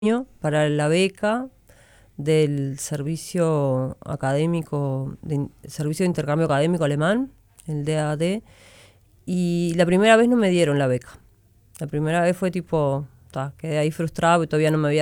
para la beca del servicio académico, servicio de intercambio académico alemán, el DAAD, y la primera vez no me dieron la beca. La primera vez fue tipo, quedé ahí frustrada porque todavía no me había